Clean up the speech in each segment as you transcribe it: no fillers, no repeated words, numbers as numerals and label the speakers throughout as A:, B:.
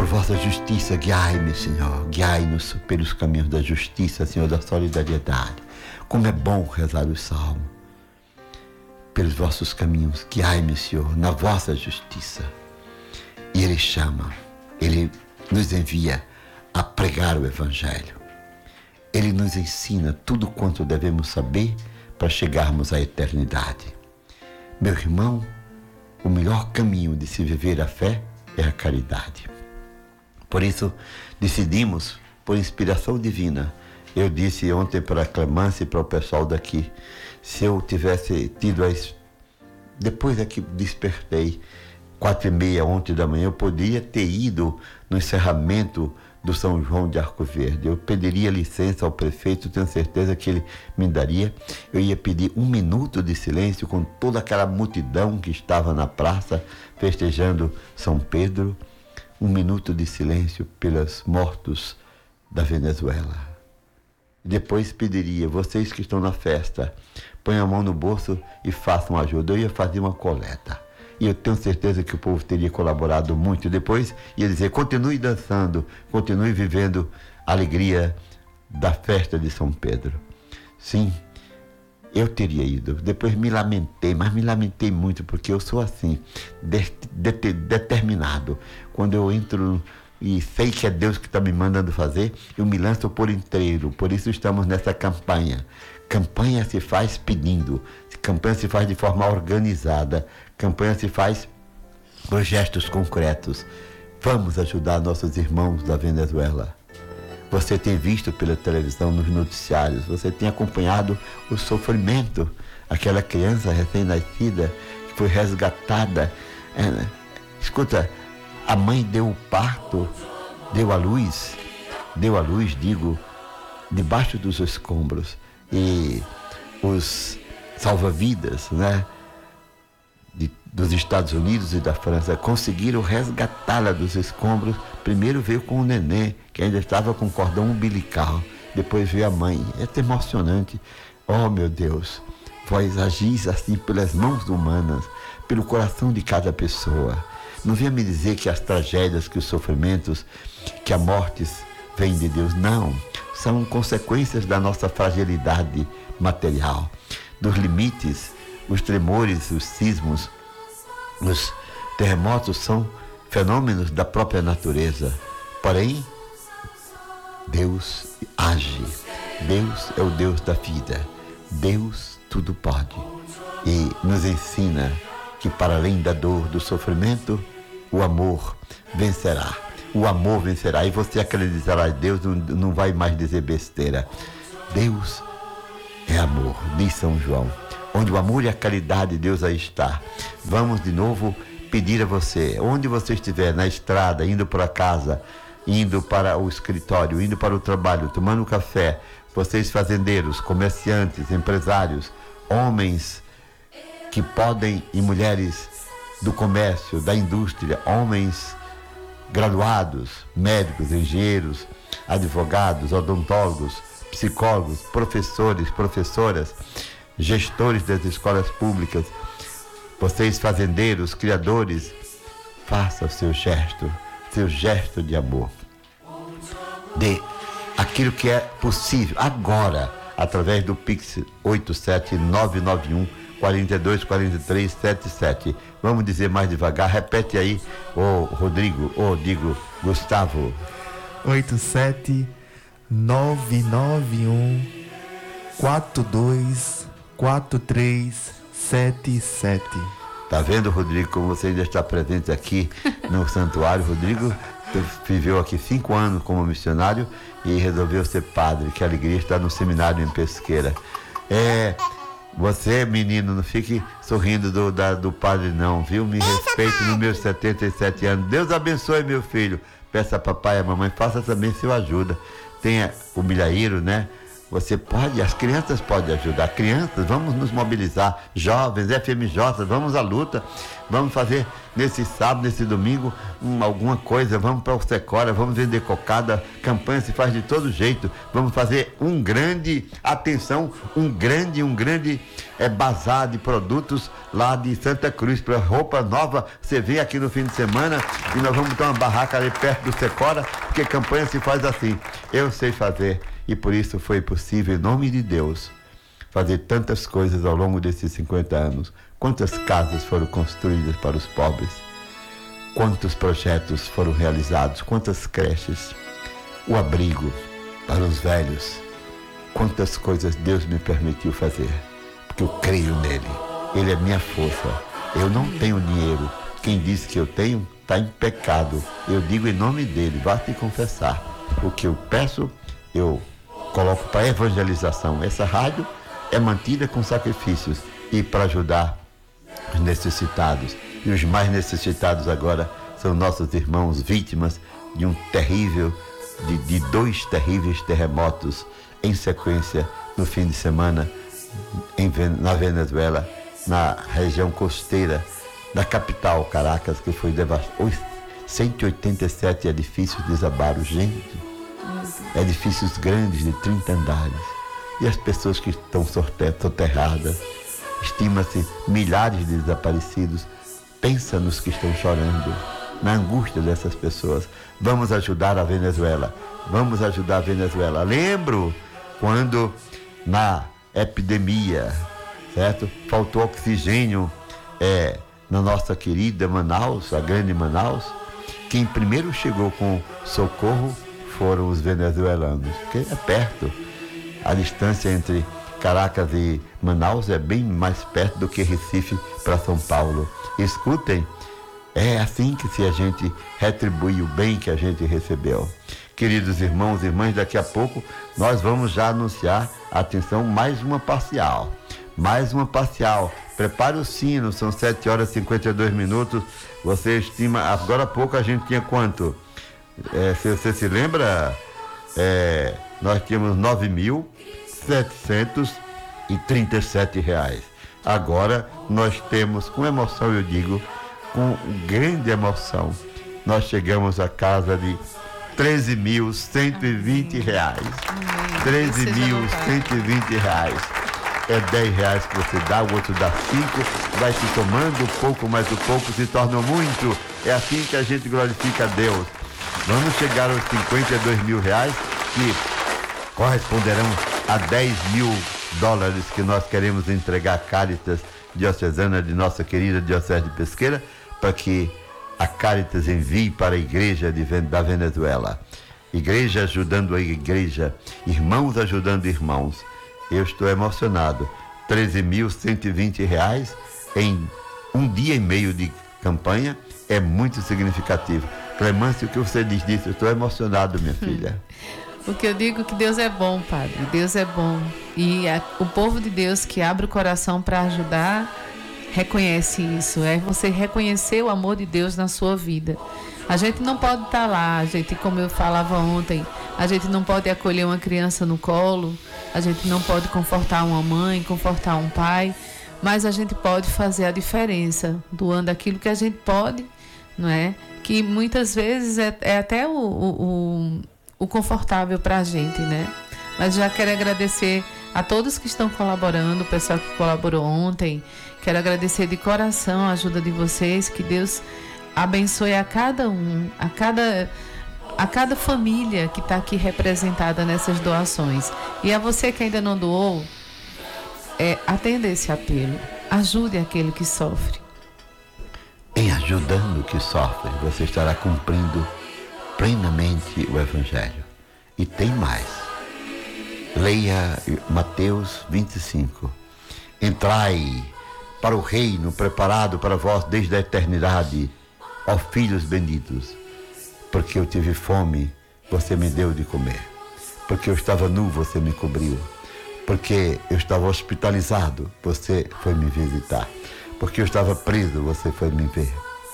A: Por vossa justiça, guiai-me, Senhor. Guiai-nos pelos caminhos da justiça, Senhor, da solidariedade. Como é bom rezar o salmo. Pelos vossos caminhos, guiai-me, Senhor, na vossa justiça. E Ele chama, Ele nos envia a pregar o Evangelho. Ele nos ensina tudo quanto devemos saber para chegarmos à eternidade. Meu irmão, o melhor caminho de se viver a fé é a caridade. Por isso, decidimos, por inspiração divina, eu disse ontem para a Clemância e para o pessoal daqui, se eu tivesse tido depois é que despertei, 4h30 ontem da manhã, eu poderia ter ido no encerramento do São João de Arco Verde. Eu pediria licença ao prefeito, tenho certeza que ele me daria. Eu ia pedir 1 minuto de silêncio com toda aquela multidão que estava na praça festejando São Pedro. 1 minuto de silêncio pelos mortos da Venezuela. Depois pediria, vocês que estão na festa, ponham a mão no bolso e façam ajuda. Eu ia fazer uma coleta. E eu tenho certeza que o povo teria colaborado muito. Depois ia dizer, continue dançando, continue vivendo a alegria da festa de São Pedro. Sim, eu teria ido. Depois me lamentei, mas me lamentei muito, porque eu sou assim, determinado. Quando eu entro e sei que é Deus que está me mandando fazer, eu me lanço por inteiro. Por isso estamos nessa campanha. Campanha se faz pedindo, campanha se faz de forma organizada, campanha se faz por gestos concretos. Vamos ajudar nossos irmãos da Venezuela. Você tem visto pela televisão, nos noticiários, você tem acompanhado o sofrimento. Aquela criança recém-nascida que foi resgatada. Escuta, a mãe deu o parto, deu a luz, digo, debaixo dos escombros. E os salva-vidas, né, dos Estados Unidos e da França conseguiram resgatá-la dos escombros. Primeiro veio com o neném, que ainda estava com cordão umbilical. Depois veio a mãe. É emocionante. Oh, meu Deus, vós agis assim pelas mãos humanas, pelo coração de cada pessoa. Não venha me dizer que as tragédias, que os sofrimentos, que a morte vêm de Deus. Não, são consequências da nossa fragilidade material, dos limites. Os tremores, os sismos, os terremotos são fenômenos da própria natureza. Porém, Deus age. Deus é o Deus da vida. Deus tudo pode. E nos ensina que para além da dor, do sofrimento, o amor vencerá. O amor vencerá. E você acreditará em Deus, não vai mais dizer besteira. Deus é amor, diz São João. Onde o amor e a caridade, Deus aí está. Vamos de novo pedir a você, onde você estiver, na estrada, indo para casa, indo para o escritório, indo para o trabalho, tomando café, vocês fazendeiros, comerciantes, empresários, homens que podem, e mulheres do comércio, da indústria, homens graduados, médicos, engenheiros, advogados, odontólogos, psicólogos, professores, professoras, gestores das escolas públicas, vocês fazendeiros, criadores, faça o seu gesto de amor. Dê aquilo que é possível agora, através do Pix 87991 424377. Vamos dizer mais devagar, repete aí, Rodrigo, Gustavo.
B: 87991 424377.
A: Tá vendo, Rodrigo, como você ainda está presente aqui no santuário? Rodrigo viveu aqui 5 anos como missionário e resolveu ser padre. Que alegria estar no seminário em Pesqueira. Você, menino, não fique sorrindo do padre não, viu? Me respeite nos meus 77 anos. Deus abençoe, meu filho. Peça a papai e a mamãe, faça também seu ajuda. Tenha o milhaeiro, né? Você pode, as crianças podem ajudar. Crianças, vamos nos mobilizar. Jovens, FMJ, vamos à luta. Vamos fazer nesse sábado, nesse domingo, alguma coisa, vamos para o Secora, vamos vender cocada, campanha se faz de todo jeito, vamos fazer um grande bazar de produtos lá de Santa Cruz, para roupa nova, você vem aqui no fim de semana e nós vamos ter uma barraca ali perto do Secora, porque campanha se faz assim, eu sei fazer e por isso foi possível, em nome de Deus, fazer tantas coisas ao longo desses 50 anos. Quantas casas foram construídas para os pobres? Quantos projetos foram realizados? Quantas creches? O abrigo para os velhos. Quantas coisas Deus me permitiu fazer? Porque eu creio nele. Ele é minha força. Eu não tenho dinheiro. Quem diz que eu tenho, está em pecado. Eu digo em nome dele, vá te confessar. O que eu peço, eu coloco para evangelização. Essa rádio é mantida com sacrifícios e para ajudar os necessitados. E os mais necessitados agora são nossos irmãos vítimas de de 2 terríveis terremotos em sequência no fim de semana na Venezuela, na região costeira da capital, Caracas, que foi devastado. 187 edifícios desabaram, gente. Edifícios grandes de 30 andares. E as pessoas que estão soterradas, estima-se milhares de desaparecidos. Pensa nos que estão chorando, na angústia dessas pessoas. Vamos ajudar a Venezuela, vamos ajudar a Venezuela. Lembro quando na epidemia, certo? Faltou oxigênio na nossa querida Manaus, a grande Manaus. Quem primeiro chegou com socorro foram os venezuelanos, porque é perto. A distância entre Caracas e Manaus é bem mais perto do que Recife para São Paulo. Escutem, é assim que se a gente retribui o bem que a gente recebeu. Queridos irmãos e irmãs, daqui a pouco nós vamos já anunciar, atenção, mais uma parcial. Prepare o sino, são 7h52. Você estima, agora há pouco a gente tinha quanto? Se você se lembra, nós tínhamos R$9.737. Agora nós temos, com emoção eu digo, com grande emoção, nós chegamos à casa de R$13.120. R$13.120. É R$10 que você dá, o outro dá 5, vai se tomando, pouco mais o pouco se torna muito. É assim que a gente glorifica a Deus. Vamos chegar aos R$52.000, que corresponderão a $10.000 que nós queremos entregar à Cáritas Diocesana de nossa querida Diocese de Pesqueira, para que a Cáritas envie para a igreja da Venezuela. Igreja ajudando a igreja, irmãos ajudando irmãos. Eu estou emocionado. R$13.120 em um dia e meio de campanha é muito significativo. Clemência, o que você diz disso? Eu estou emocionado, minha filha.
B: O que eu digo é que Deus é bom, Padre. Deus é bom. E o povo de Deus que abre o coração para ajudar, reconhece isso. É você reconhecer o amor de Deus na sua vida. A gente não pode estar lá, a gente, como eu falava ontem, a gente não pode acolher uma criança no colo, a gente não pode confortar uma mãe, confortar um pai, mas a gente pode fazer a diferença, doando aquilo que a gente pode, não é? Que muitas vezes é até o confortável para a gente, né? Mas já quero agradecer a todos que estão colaborando, o pessoal que colaborou ontem. Quero agradecer de coração a ajuda de vocês, que Deus abençoe a cada um, a cada família que está aqui representada nessas doações. E a você que ainda não doou, atenda esse apelo, ajude aquele que sofre.
A: Em ajudando o que sofre, você estará cumprindo plenamente o Evangelho. E tem mais. Leia Mateus 25. Entrai para o reino preparado para vós desde a eternidade, ó filhos benditos. Porque eu tive fome, você me deu de comer. Porque eu estava nu, você me cobriu. Porque eu estava hospitalizado, você foi me visitar. Porque eu estava preso, você foi me ver.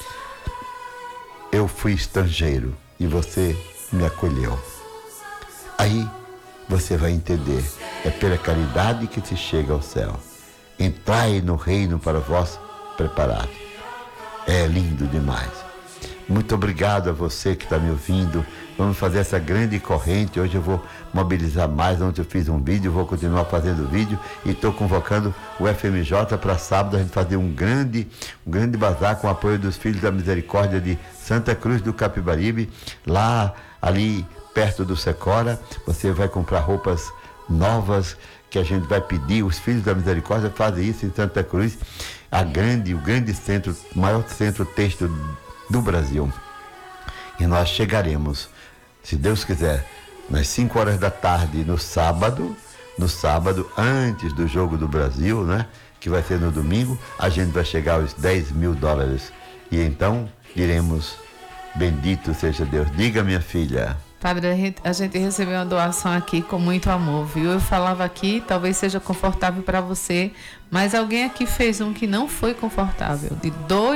A: Eu fui estrangeiro e você me acolheu. Aí você vai entender, é pela caridade que se chega ao céu. Entrai no reino para vós preparado. É lindo demais. Muito obrigado a você que está me ouvindo. Vamos fazer essa grande corrente. Hoje eu vou mobilizar mais. Ontem eu fiz um vídeo, vou continuar fazendo vídeo e estou convocando o FMJ para sábado a gente fazer um grande bazar com o apoio dos Filhos da Misericórdia de Santa Cruz do Capibaribe, lá ali perto do Secora. Você vai comprar roupas novas que a gente vai pedir. Os Filhos da Misericórdia fazem isso em Santa Cruz, o grande centro, maior centro têxtil do Brasil. E nós chegaremos, se Deus quiser, nas 5 horas da tarde no sábado, antes do jogo do Brasil, né? Que vai ser no domingo, a gente vai chegar aos $10.000. E então diremos, bendito seja Deus. Diga, minha filha.
B: Padre, a gente recebeu uma doação aqui com muito amor, viu? Eu falava aqui, talvez seja confortável para você, mas alguém aqui fez um que não foi confortável, de R$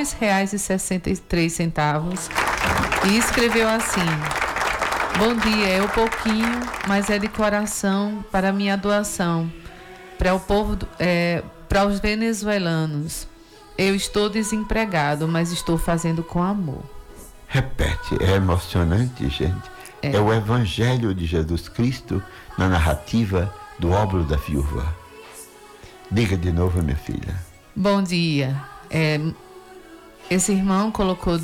B: 2,63, e escreveu assim: bom dia, é um pouquinho, mas é de coração para minha doação, para o povo, para os venezuelanos. Eu estou desempregado, mas estou fazendo com amor.
A: Repete, é emocionante, gente. É o Evangelho de Jesus Cristo na narrativa do óbolo da viúva. Diga de novo, minha filha.
B: Bom dia. Esse irmão colocou R$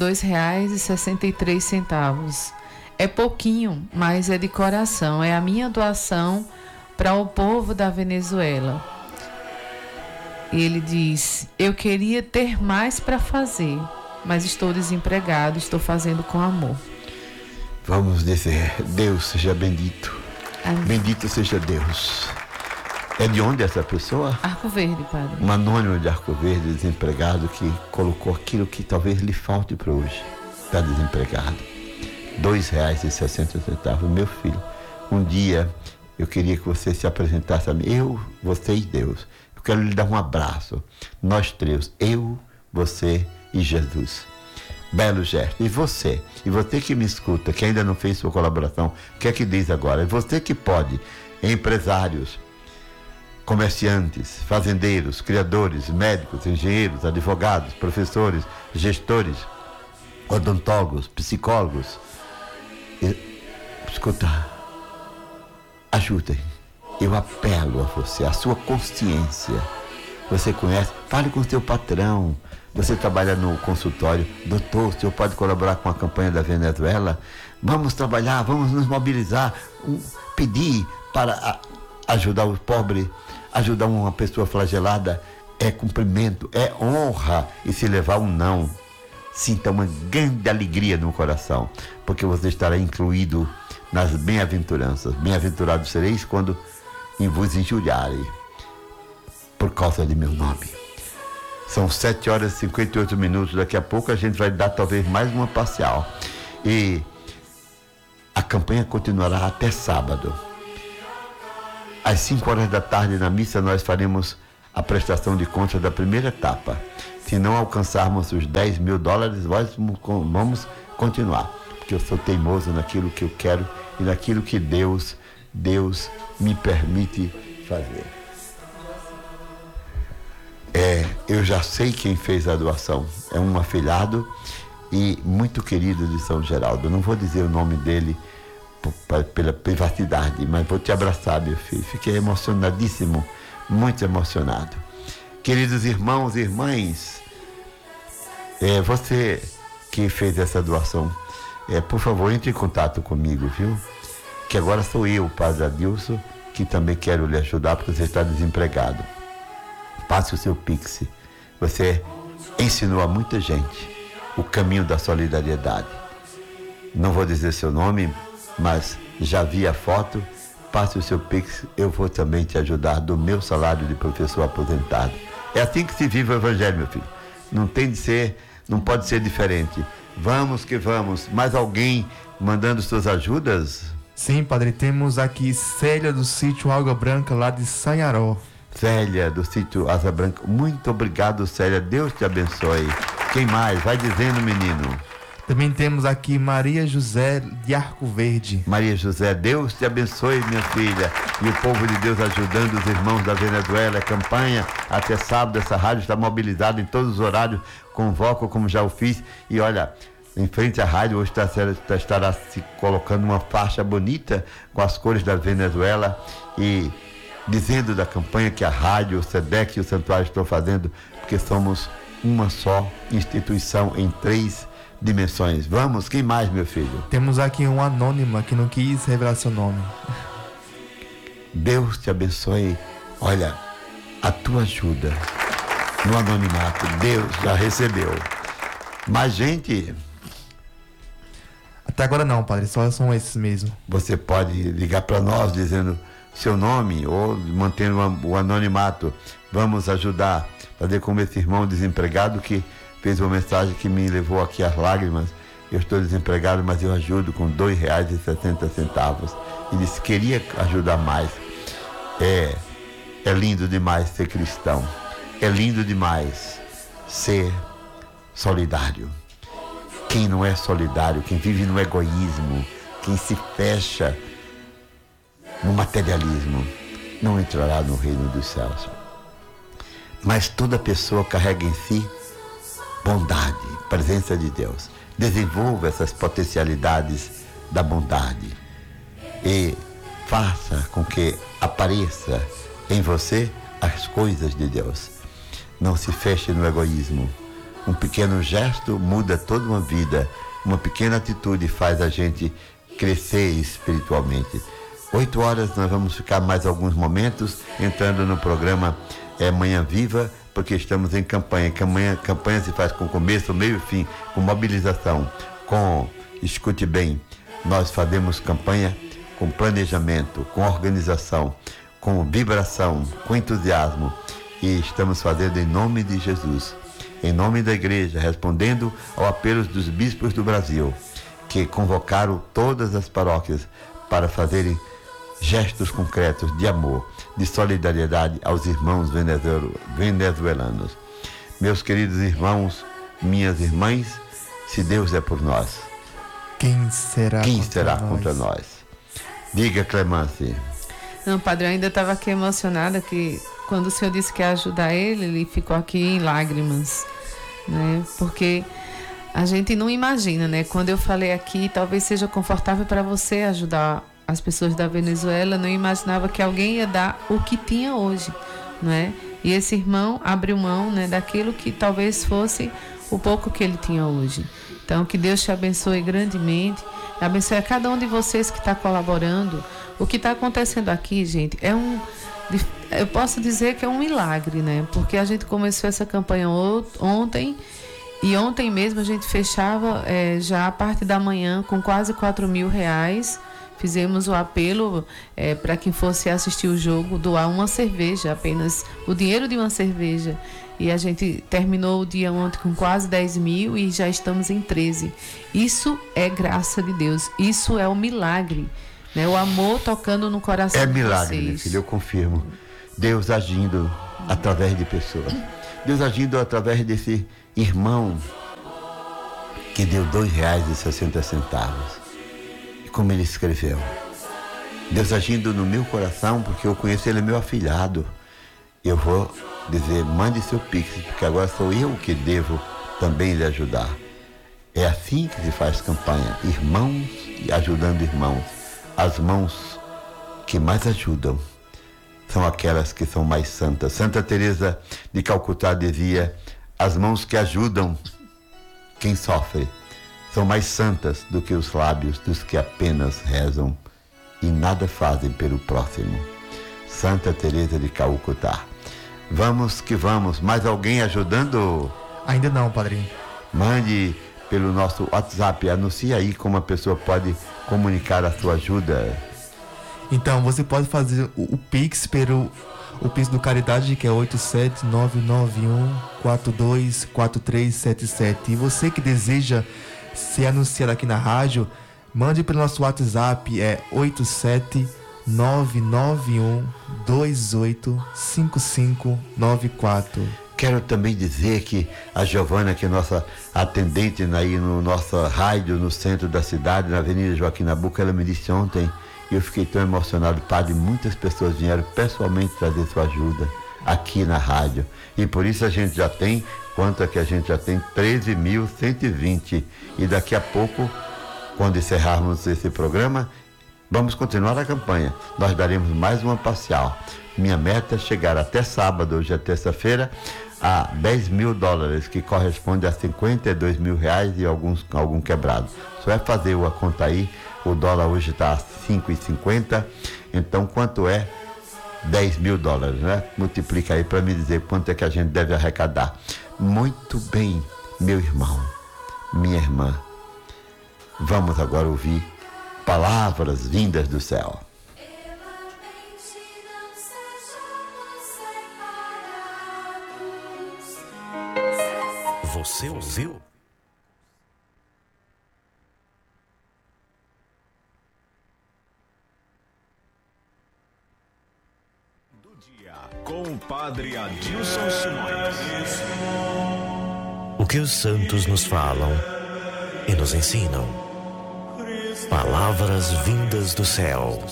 B: 2,63. É pouquinho, mas é de coração. É a minha doação para o povo da Venezuela. Ele diz: eu queria ter mais para fazer, mas estou desempregado, estou fazendo com amor.
A: Vamos dizer, Deus seja bendito.
B: Amém.
A: Bendito seja Deus. É de onde essa pessoa?
B: Arco Verde, padre.
A: Um anônimo de Arco Verde, desempregado, que colocou aquilo que talvez lhe falte para hoje. Está desempregado. R$ 2,60. Meu filho, um dia eu queria que você se apresentasse a mim. Eu, você e Deus. Eu quero lhe dar um abraço. Nós três. Eu, você e Jesus. Belo gesto. E você que me escuta, que ainda não fez sua colaboração, o que é que diz agora? É você que pode, empresários, comerciantes, fazendeiros, criadores, médicos, engenheiros, advogados, professores, gestores, odontólogos, psicólogos. Escuta, ajudem. Eu apelo a você, a sua consciência. Você conhece? Fale com o seu patrão. Você trabalha no consultório. Doutor, o senhor pode colaborar com a campanha da Venezuela? Vamos trabalhar, vamos nos mobilizar, pedir para ajudar o pobre, ajudar uma pessoa flagelada. É cumprimento, é honra. E se levar um não, sinta uma grande alegria no coração, porque você estará incluído nas bem-aventuranças. Bem-aventurados sereis quando vos injuriarem por causa de meu nome. São 7h58. Daqui a pouco a gente vai dar talvez mais uma parcial. E a campanha continuará até sábado. Às 5 horas da tarde, na missa, nós faremos a prestação de contas da primeira etapa. Se não alcançarmos os $10.000, vamos continuar. Porque eu sou teimoso naquilo que eu quero e naquilo que Deus me permite fazer. Eu já sei quem fez a doação. É um afilhado e muito querido de São Geraldo. Não vou dizer o nome dele pela privacidade, mas vou te abraçar, meu filho. Fiquei emocionadíssimo, muito emocionado. Queridos irmãos e irmãs, você que fez essa doação, por favor, entre em contato comigo, viu? Que agora sou eu, Padre Adilson, que também quero lhe ajudar porque você está desempregado. Passe o seu Pix. Você ensinou a muita gente o caminho da solidariedade. Não vou dizer seu nome, mas já vi a foto. Passe o seu Pix, eu vou também te ajudar do meu salário de professor aposentado. É assim que se vive o Evangelho, meu filho. Não pode ser diferente. Vamos que vamos. Mais alguém mandando suas ajudas?
C: Sim, padre, temos aqui Célia do sítio Água Branca, lá de Sanharó.
A: Célia do sítio Asa Branca, muito obrigado, Célia. Deus te abençoe. Quem mais? Vai dizendo, menino.
C: Também temos aqui Maria José de Arco Verde.
A: Maria José, Deus te abençoe, minha filha. E o povo de Deus ajudando os irmãos da Venezuela. A campanha até sábado, essa rádio está mobilizada em todos os horários. Convoco, como já o fiz. E olha, em frente à rádio hoje estará se colocando uma faixa bonita com as cores da Venezuela e dizendo da campanha que a rádio, o SEDEC e o Santuário estão fazendo, porque somos uma só instituição em 3 dimensões. Vamos, quem mais, meu filho?
C: Temos aqui uma anônima que não quis revelar seu nome.
A: Deus te abençoe. Olha, a tua ajuda no anonimato, Deus já recebeu. Mas, gente...
C: Até agora não, padre, só são esses mesmo.
A: Você pode ligar para nós dizendo seu nome ou mantendo o anonimato. Vamos ajudar, fazer como esse irmão desempregado que fez uma mensagem que me levou aqui às lágrimas. Eu estou desempregado, mas eu ajudo com R$2,60. E disse que queria ajudar mais. É lindo demais ser cristão. É lindo demais ser solidário. Quem não é solidário, quem vive no egoísmo, quem se fecha no materialismo, não entrará no reino dos céus. Mas toda pessoa carrega em si bondade, presença de Deus. Desenvolva essas potencialidades da bondade e faça com que apareça em você as coisas de Deus. Não se feche no egoísmo. Um pequeno gesto muda toda uma vida. Uma pequena atitude faz a gente crescer espiritualmente. 8 horas nós vamos ficar mais alguns momentos entrando no programa Manhã Viva, porque estamos em campanha. Campanha se faz com começo, meio e fim, com mobilização, escute bem, nós fazemos campanha com planejamento, com organização, com vibração, com entusiasmo, e estamos fazendo em nome de Jesus, em nome da igreja, respondendo ao apelo dos bispos do Brasil, que convocaram todas as paróquias para fazerem gestos concretos de amor, de solidariedade aos irmãos venezuelanos. Meus queridos irmãos, minhas irmãs, se Deus é por nós,
C: quem será
A: contra nós? Diga, Clemence.
B: Não, padre, eu ainda estava aqui emocionada que quando o senhor disse que ia ajudar ele ficou aqui em lágrimas, né? Porque a gente não imagina, né? Quando eu falei aqui, talvez seja confortável para você ajudar as pessoas da Venezuela, não imaginava que alguém ia dar o que tinha hoje, não é? E esse irmão abriu mão, né, daquilo que talvez fosse o pouco que ele tinha hoje. Então, que Deus te abençoe grandemente, abençoe a cada um de vocês que está colaborando. O que está acontecendo aqui, gente, eu posso dizer que é um milagre, né? Porque a gente começou essa campanha ontem, e ontem mesmo a gente fechava já a parte da manhã com quase R$4.000. Fizemos o apelo para quem fosse assistir o jogo, doar uma cerveja, apenas o dinheiro de uma cerveja. E a gente terminou o dia ontem com quase 10.000 e já estamos em 13. Isso é graça de Deus, isso é um milagre, né? O amor tocando no coração de vocês. É milagre, minha filha,
A: eu confirmo. Deus agindo através de pessoas. Deus agindo através desse irmão que deu R$2,60. Como ele escreveu, Deus agindo no meu coração, porque eu conheço ele, é meu afilhado. Eu vou dizer, mande seu pix, porque agora sou eu que devo também lhe ajudar. É assim que se faz campanha, irmãos ajudando irmãos. As mãos que mais ajudam são aquelas que são mais santas. Santa Teresa de Calcutá dizia, as mãos que ajudam quem sofre são mais santas do que os lábios dos que apenas rezam e nada fazem pelo próximo. Santa Teresa de Calcutá. Vamos que vamos. Mais alguém ajudando?
C: Ainda não, padrinho.
A: Mande pelo nosso WhatsApp. Anuncie aí como a pessoa pode comunicar a sua ajuda.
C: Então, você pode fazer o Pix pelo o Pix do Caridade, que é 87991424377. E você que deseja ser anunciado aqui na rádio, mande pelo nosso WhatsApp, 87991285594.
A: Quero também dizer que a Giovana, que é nossa atendente aí no nosso rádio, no centro da cidade, na Avenida Joaquim Nabuco, ela me disse ontem, e eu fiquei tão emocionado, padre, muitas pessoas vieram pessoalmente trazer sua ajuda aqui na rádio. E por isso a gente já tem, quanto é que a gente já tem? 13.120. E daqui a pouco, quando encerrarmos esse programa, vamos continuar a campanha. Nós daremos mais uma parcial. Minha meta é chegar até sábado, hoje é terça-feira, a $10.000, que corresponde a R$52.000 e algum quebrado. Só é fazer a conta aí, o dólar hoje está a 5,50, então quanto é $10.000, né? Multiplica aí para me dizer quanto é que a gente deve arrecadar. Muito bem, meu irmão, minha irmã. Vamos agora ouvir palavras vindas do céu.
D: Você ouviu? Do dia com o Padre Adilson Simões. O que os santos nos falam e nos ensinam. Palavras vindas do céu.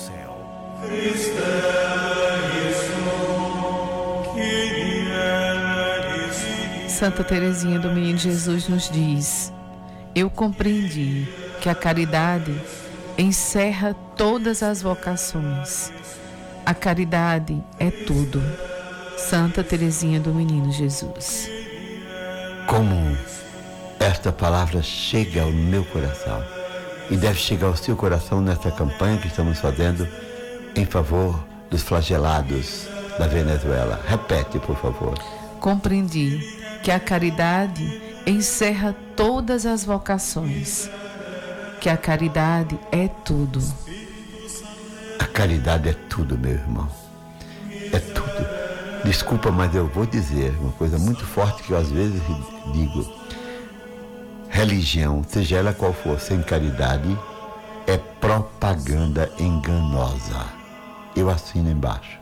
B: Santa Teresinha do Menino Jesus nos diz: eu compreendi que a caridade encerra todas as vocações. A caridade é tudo. Santa Teresinha do Menino Jesus.
A: Como esta palavra chega ao meu coração e deve chegar ao seu coração nessa campanha que estamos fazendo em favor dos flagelados da Venezuela. Repete, por favor.
B: Compreendi que a caridade encerra todas as vocações, que a caridade é tudo.
A: A caridade é tudo, meu irmão. É tudo. Desculpa, mas eu vou dizer uma coisa muito forte que eu às vezes digo. Religião, seja ela qual for, sem caridade, é propaganda enganosa. Eu assino embaixo.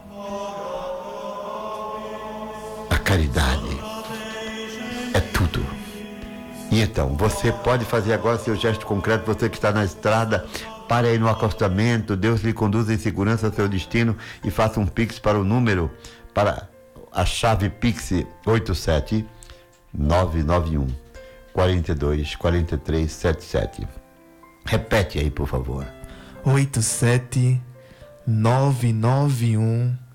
A: A caridade é tudo. E então, você pode fazer agora seu gesto concreto, você que está na estrada, pare aí no acostamento, Deus lhe conduza em segurança ao seu destino e faça um Pix para o número, para a chave Pix 87991 42 43 77. Repete aí, por favor.
C: 87991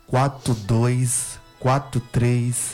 C: 42 43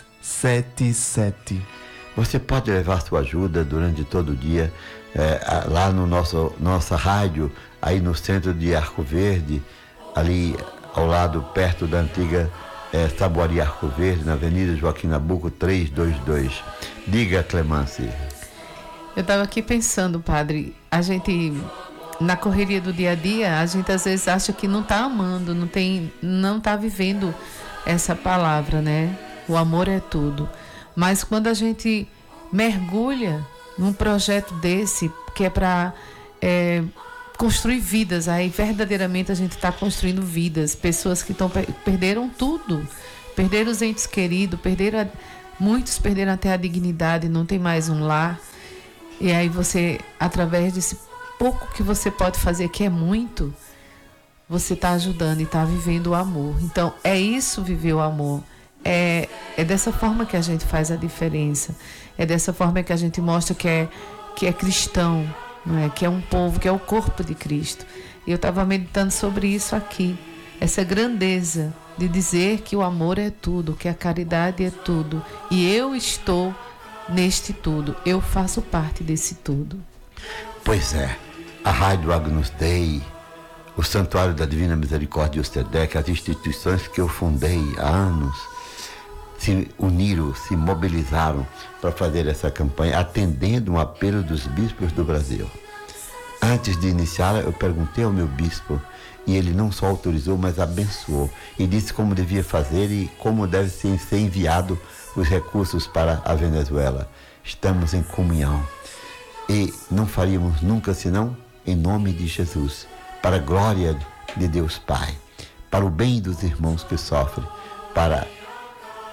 C: 77.
A: Você pode levar sua ajuda durante todo o dia lá no nossa rádio, aí no centro de Arco Verde, ali ao lado, perto da antiga Taboaria Arco Verde, na Avenida Joaquim Nabuco 322. Diga, Clemence.
B: Eu estava aqui pensando, padre, a gente, na correria do dia a dia, a gente às vezes acha que não está amando, não está vivendo essa palavra, né? O amor é tudo. Mas quando a gente mergulha num projeto desse, que é para construir vidas, aí verdadeiramente a gente está construindo vidas, pessoas que perderam tudo, perderam os entes queridos, muitos perderam até a dignidade, não tem mais um lar. E aí você, através desse pouco que você pode fazer, que é muito, você está ajudando e está vivendo o amor. Então, é isso, viver o amor. É dessa forma que a gente faz a diferença. É dessa forma que a gente mostra que é cristão, não é? Que é um povo, que é o corpo de Cristo. E eu estava meditando sobre isso aqui. Essa grandeza de dizer que o amor é tudo, que a caridade é tudo. E eu estou neste tudo. Eu faço parte desse tudo.
A: Pois é. A Rádio Agnus Dei, o Santuário da Divina Misericórdia e o SEDEC, as instituições que eu fundei há anos, se uniram, se mobilizaram para fazer essa campanha, atendendo um apelo dos bispos do Brasil. Antes de iniciar, eu perguntei ao meu bispo, e ele não só autorizou, mas abençoou, e disse como devia fazer e como deve ser enviado os recursos para a Venezuela. Estamos em comunhão, e não faríamos nunca senão em nome de Jesus, para a glória de Deus Pai, para o bem dos irmãos que sofrem, para a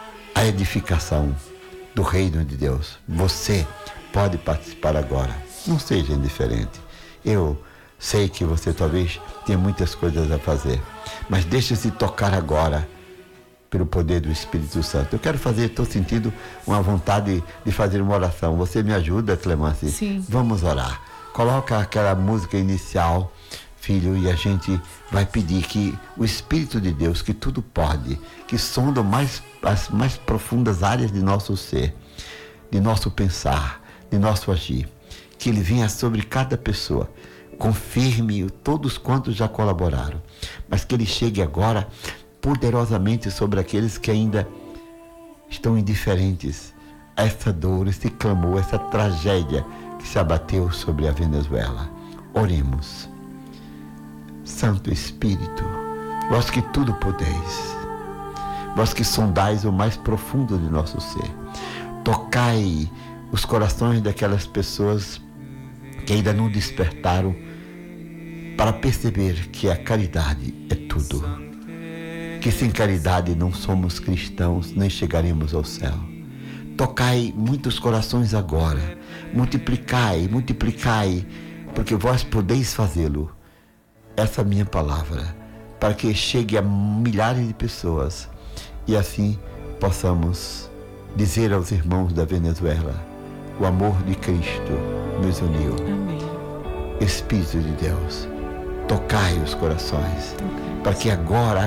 A: a edificação do reino de Deus. Você pode participar agora. Não seja indiferente. Eu sei que você talvez tenha muitas coisas a fazer, mas deixe-se tocar agora pelo poder do Espírito Santo. Eu quero fazer, estou sentindo uma vontade de fazer uma oração. Você me ajuda, Clemence?
B: Sim.
A: Vamos orar. Coloca aquela música inicial, filho, e a gente vai pedir que o Espírito de Deus, que tudo pode, que sonda as mais profundas áreas de nosso ser, de nosso pensar, de nosso agir, que Ele venha sobre cada pessoa, confirme todos quantos já colaboraram, mas que Ele chegue agora poderosamente sobre aqueles que ainda estão indiferentes a essa dor, esse clamor, essa tragédia que se abateu sobre a Venezuela. Oremos. Santo Espírito, vós que tudo podeis, vós que sondais o mais profundo de nosso ser, tocai os corações daquelas pessoas que ainda não despertaram para perceber que a caridade é tudo, que sem caridade não somos cristãos, nem chegaremos ao céu. Tocai muitos corações agora, multiplicai, porque vós podeis fazê-lo. Essa minha palavra, para que chegue a milhares de pessoas e assim possamos dizer aos irmãos da Venezuela: o amor de Cristo nos uniu.
B: Amém.
A: Espírito de Deus, tocai os corações, para que agora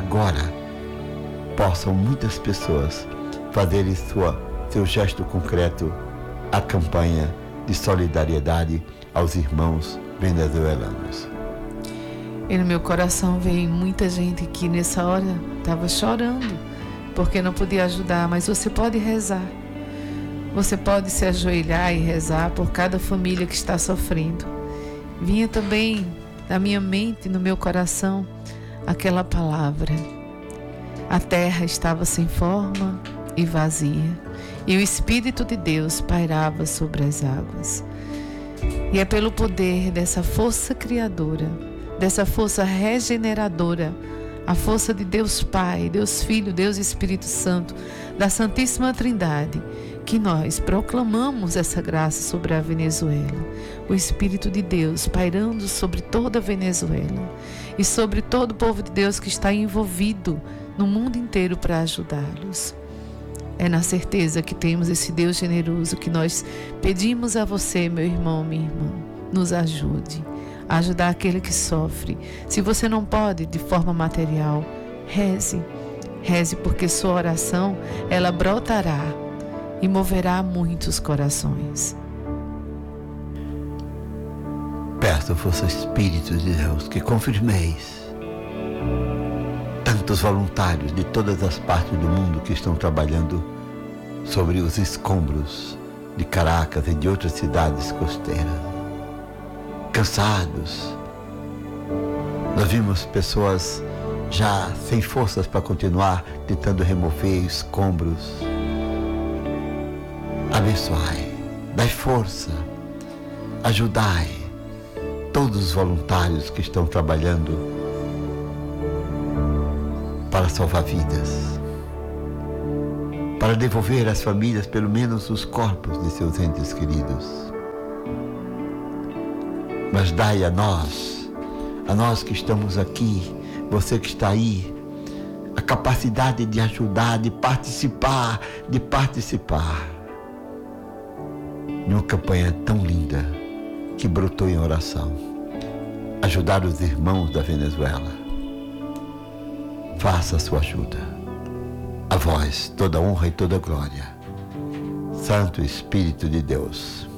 A: possam muitas pessoas fazerem seu gesto concreto, a campanha de solidariedade aos irmãos venezuelanos.
B: E no meu coração veio muita gente que nessa hora estava chorando, porque não podia ajudar, mas você pode rezar. Você pode se ajoelhar e rezar por cada família que está sofrendo. Vinha também na minha mente, no meu coração, aquela palavra: a terra estava sem forma e vazia, e o Espírito de Deus pairava sobre as águas. E é pelo poder dessa força criadora, dessa força regeneradora, a força de Deus Pai, Deus Filho, Deus Espírito Santo, da Santíssima Trindade, que nós proclamamos essa graça sobre a Venezuela. O Espírito de Deus pairando sobre toda a Venezuela e sobre todo o povo de Deus que está envolvido no mundo inteiro para ajudá-los. É na certeza que temos esse Deus generoso que nós pedimos a você, meu irmão, minha irmã, nos ajude a ajudar aquele que sofre. Se você não pode de forma material, reze. Reze, porque sua oração, ela brotará e moverá muitos corações.
A: Peço, vosso Espírito de Deus, que confirmeis tantos voluntários de todas as partes do mundo que estão trabalhando sobre os escombros de Caracas e de outras cidades costeiras. Cansados. Nós vimos pessoas já sem forças para continuar tentando remover escombros. Abençoai, dai força, ajudai todos os voluntários que estão trabalhando para salvar vidas, para devolver às famílias pelo menos os corpos de seus entes queridos. Mas dai a nós que estamos aqui, você que está aí, a capacidade de ajudar, de participar de uma campanha tão linda que brotou em oração. Ajudar os irmãos da Venezuela. Faça a sua ajuda. A vós toda honra e toda glória. Santo Espírito de Deus.